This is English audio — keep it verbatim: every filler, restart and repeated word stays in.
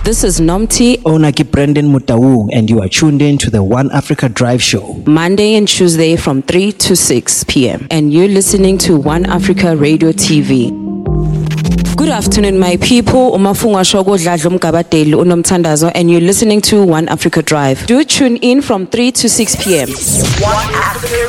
This is Nomti, Onaki Brendan Mutawu, and you are tuned in to the One Africa Drive Show. Monday and Tuesday from three to six p.m. And you're listening to One Africa Radio T V. Good afternoon, my people. Umafunga Shogo Dladlo Mgabadeli uNomthandazo, and you're listening to One Africa Drive. Do tune in from three to six p.m. One Africa